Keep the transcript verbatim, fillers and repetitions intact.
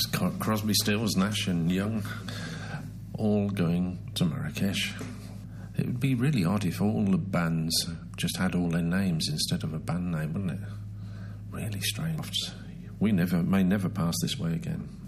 Yes, Crosby, Stills, Nash and Young all going to Marrakesh. It would be really odd if all the bands just had all their names instead of a band name, wouldn't it? Really strange. We never may never pass this way again.